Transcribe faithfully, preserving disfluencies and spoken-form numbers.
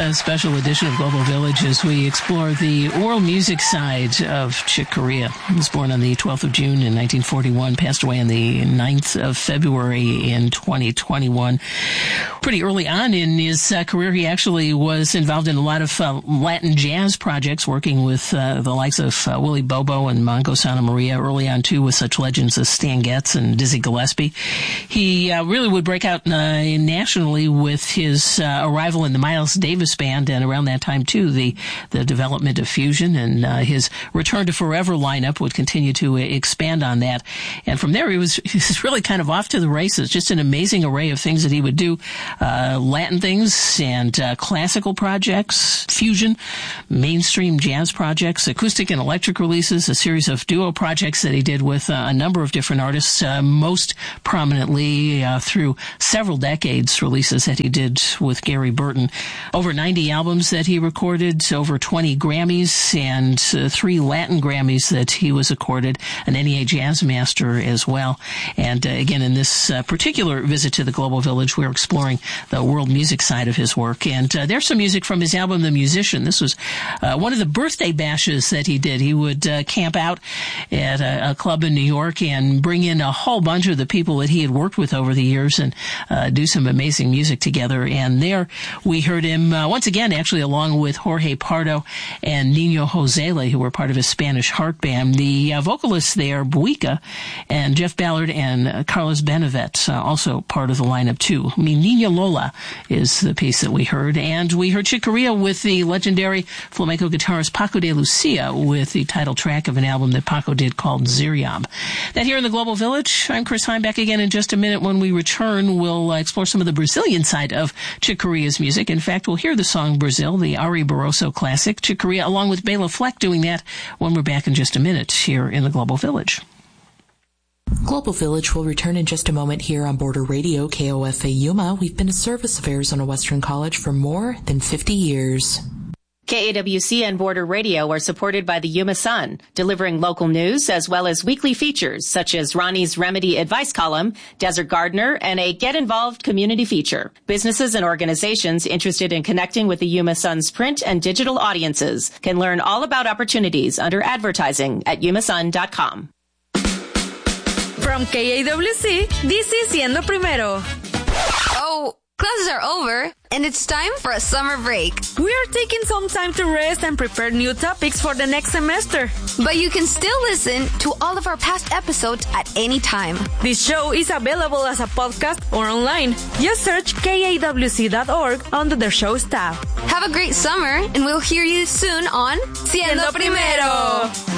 A special edition of Global Village as we explore the world music side of Chick Corea. He was born on the twelfth of June in nineteen forty-one, passed away on the ninth of February in twenty twenty-one. Pretty early on in his uh, career, he actually was involved in a lot of uh, Latin jazz projects, working with uh, the likes of uh, Willie Bobo and Mongo Santa Maria, early on too with such legends as Stan Getz and Dizzy Gillespie. He uh, really would break out uh, nationally with his uh, arrival in the Miles Davis Band, and around that time too, the the development of fusion, and uh, his Return to Forever lineup would continue to expand on that. And from there, he was, he was really kind of off to the races. Just an amazing array of things that he would do: uh, Latin things and uh, classical projects, fusion, mainstream jazz projects, acoustic and electric releases, a series of duo projects that he did with uh, a number of different artists, uh, most prominently uh, through several decades, releases that he did with Gary Burton. Over ninety albums that he recorded, over twenty Grammys, and uh, three Latin Grammys that he was accorded, an N E A Jazz Master as well. And uh, again, in this uh, particular visit to the Global Village, we're exploring the world music side of his work. And uh, there's some music from his album, The Musician. This was uh, one of the birthday bashes that he did. He would uh, camp out at a, a club in New York and bring in a whole bunch of the people that he had worked with over the years and uh, do some amazing music together. And there we heard him uh, once again, actually, along with Jorge Pardo and Nino Josele, who were part of his Spanish Heart Band. The uh, vocalists there, Buica, and Jeff Ballard and uh, Carlos Benavet, uh, also part of the lineup too. I mean, Nina Lola is the piece that we heard. And we heard Chick Corea with the legendary flamenco guitarist Paco de Lucia with the title track of an album that Paco did called Ziriab. That here in the Global Village. I'm Chris Heim, back again in just a minute. When we return, we'll uh, explore some of the Brazilian side of Chick Corea's music. In fact, we'll hear the song Brazil, the Ari Barroso classic. Chick Corea, along with Bela Fleck, doing that when we're back in just a minute here in the Global Village. Global Village will return in just a moment here on Border Radio, K O F A Yuma. We've been a service of Arizona Western College for more than fifty years. K A W C and Border Radio are supported by the Yuma Sun, delivering local news as well as weekly features such as Ronnie's Remedy Advice Column, Desert Gardener, and a Get Involved community feature. Businesses and organizations interested in connecting with the Yuma Sun's print and digital audiences can learn all about opportunities under advertising at yuma sun dot com. From K A W C, this is Siendo Primero. Oh, classes are over, and it's time for a summer break. We are taking some time to rest and prepare new topics for the next semester. But you can still listen to all of our past episodes at any time. This show is available as a podcast or online. Just search K A W C dot org under the show's tab. Have a great summer, and we'll hear you soon on Siendo Primero.